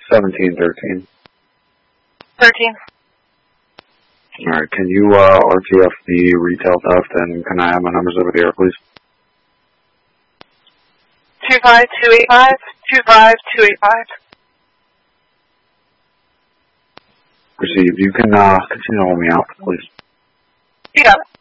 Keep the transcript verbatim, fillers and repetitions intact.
seventeen thirteen. thirteen. Alright, can you uh, R T F the retail theft, and can I have my numbers over the air, please? two five two eight five, two five two eight five. Proceed. You can uh, continue to hold me out, please. You got it.